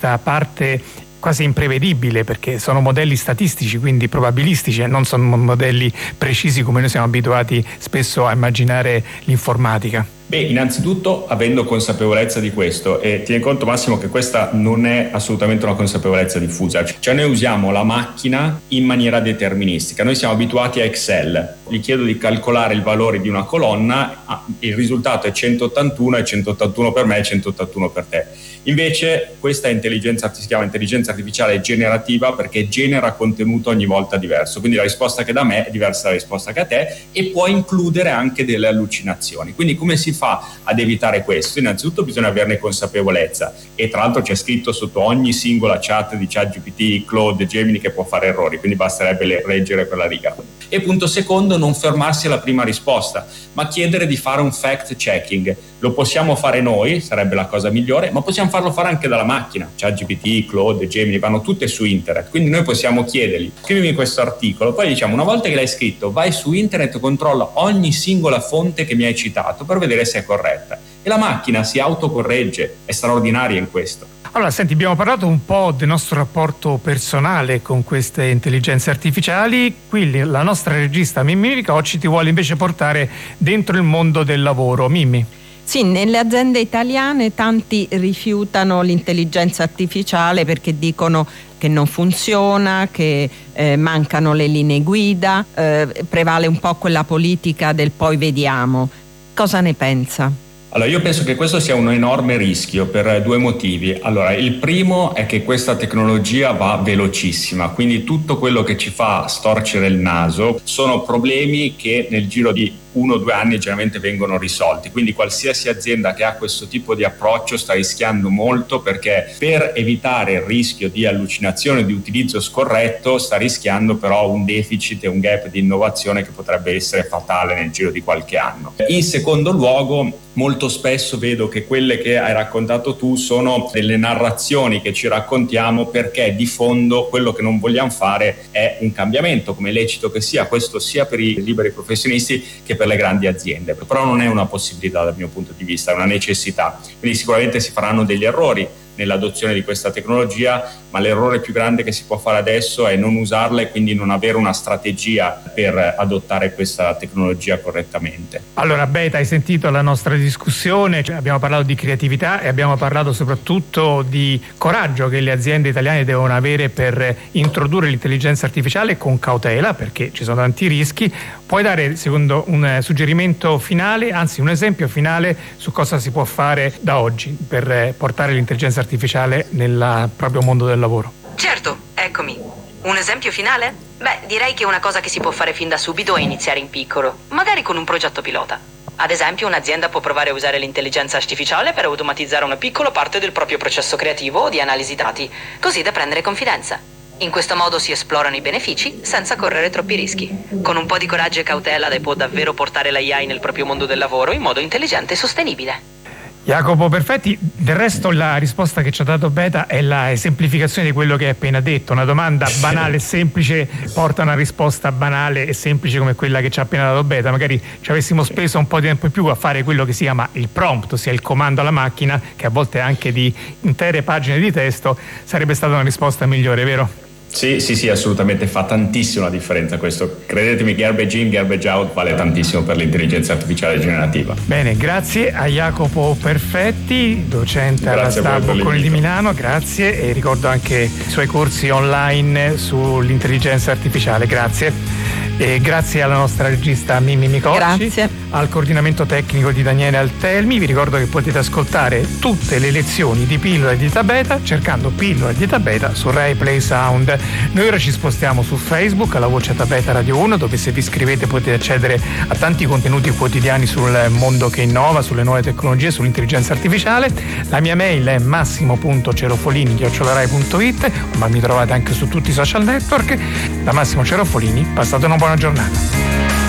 questa parte quasi imprevedibile, perché sono modelli statistici, quindi probabilistici, e non sono modelli precisi come noi siamo abituati spesso a immaginare l'informatica? Beh, innanzitutto avendo consapevolezza di questo, e tieni conto Massimo che questa non è assolutamente una consapevolezza diffusa, cioè noi usiamo la macchina in maniera deterministica, noi siamo abituati a Excel, gli chiedo di calcolare il valore di una colonna, il risultato è 181 e 181 per me e 181 per te. Invece questa si chiama intelligenza artificiale generativa, perché genera contenuto ogni volta diverso, quindi la risposta che dà a me è diversa dalla risposta che a te, e può includere anche delle allucinazioni. Quindi come si fa ad evitare questo? Innanzitutto bisogna averne consapevolezza, e tra l'altro c'è scritto sotto ogni singola chat di ChatGPT, Claude, Gemini che può fare errori, quindi basterebbe leggere per la riga. E punto secondo, non fermarsi alla prima risposta, ma chiedere di fare un fact checking. Lo possiamo fare noi, sarebbe la cosa migliore, ma possiamo farlo fare anche dalla macchina. ChatGPT, Claude, Gemini vanno tutte su internet, quindi noi possiamo chiedergli: scrivimi questo articolo, poi diciamo, una volta che l'hai scritto, vai su internet, controlla ogni singola fonte che mi hai citato per vedere se è corretta, e la macchina si autocorregge, è straordinaria in questo. Allora, senti, abbiamo parlato un po' del nostro rapporto personale con queste intelligenze artificiali. Qui la nostra regista Mimmi Micocci ti vuole invece portare dentro il mondo del lavoro. Mimmi. Sì, nelle aziende italiane tanti rifiutano l'intelligenza artificiale perché dicono che non funziona, che mancano le linee guida, prevale un po' quella politica del poi vediamo. Cosa ne pensa? Allora, io penso che questo sia un enorme rischio per due motivi. Allora, il primo è che questa tecnologia va velocissima, quindi tutto quello che ci fa storcere il naso sono problemi che nel giro di 1 o 2 anni generalmente vengono risolti, quindi qualsiasi azienda che ha questo tipo di approccio sta rischiando molto, perché per evitare il rischio di allucinazione, di utilizzo scorretto, sta rischiando però un deficit e un gap di innovazione che potrebbe essere fatale nel giro di qualche anno. In secondo luogo, molto spesso vedo che quelle che hai raccontato tu sono delle narrazioni che ci raccontiamo, perché di fondo quello che non vogliamo fare è un cambiamento, come lecito che sia, questo sia per i liberi professionisti che per le grandi aziende, però non è una possibilità dal mio punto di vista, è una necessità. Quindi sicuramente si faranno degli errori nell'adozione di questa tecnologia, ma l'errore più grande che si può fare adesso è non usarla e quindi non avere una strategia per adottare questa tecnologia correttamente. Allora, Beta, hai sentito la nostra discussione, abbiamo parlato di creatività e abbiamo parlato soprattutto di coraggio che le aziende italiane devono avere per introdurre l'intelligenza artificiale con cautela, perché ci sono tanti rischi. Puoi dare, secondo, un suggerimento finale, anzi un esempio finale su cosa si può fare da oggi per portare l'intelligenza artificiale nel proprio mondo del lavoro? Certo, eccomi. Un esempio finale? Beh, direi che una cosa che si può fare fin da subito è iniziare in piccolo, magari con un progetto pilota. Ad esempio, un'azienda può provare a usare l'intelligenza artificiale per automatizzare una piccola parte del proprio processo creativo o di analisi dati, così da prendere confidenza. In questo modo si esplorano i benefici senza correre troppi rischi. Con un po' di coraggio e cautela lei può davvero portare l'AI nel proprio mondo del lavoro in modo intelligente e sostenibile. Jacopo Perfetti, del resto la risposta che ci ha dato Beta è la semplificazione di quello che hai appena detto. Una domanda banale e semplice porta a una risposta banale e semplice come quella che ci ha appena dato Beta. Magari ci avessimo speso un po' di tempo in più a fare quello che si chiama il prompt, ossia il comando alla macchina, che a volte è anche di intere pagine di testo, sarebbe stata una risposta migliore, vero? Sì, assolutamente, fa tantissimo la differenza questo. Credetemi, garbage in, garbage out vale tantissimo per l'intelligenza artificiale generativa. Bene, grazie a Jacopo Perfetti, docente alla STAB Bocconi di Milano, grazie, e ricordo anche i suoi corsi online sull'intelligenza artificiale, grazie. E grazie alla nostra regista Mimmi Micocci, grazie. Al coordinamento tecnico di Daniele Altelmi. Vi ricordo che potete ascoltare tutte le lezioni di Pillola e Dieta Beta cercando Pillola e Dieta Beta su Rai Play Sound. Noi ora ci spostiamo su Facebook alla voce Beta Radio 1, dove se vi iscrivete potete accedere a tanti contenuti quotidiani sul mondo che innova, sulle nuove tecnologie, sull'intelligenza artificiale. La mia mail è massimo.cerofolini@rai.it, ma mi trovate anche su tutti i social network. Da Massimo Cerofolini, passate una buona giornata.